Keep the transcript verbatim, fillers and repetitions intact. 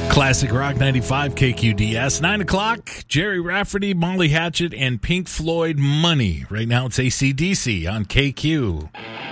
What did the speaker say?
Classic Rock ninety-five K Q D S. nine o'clock, Jerry Rafferty, Molly Hatchet, and Pink Floyd Money. Right now it's A C D C on K Q.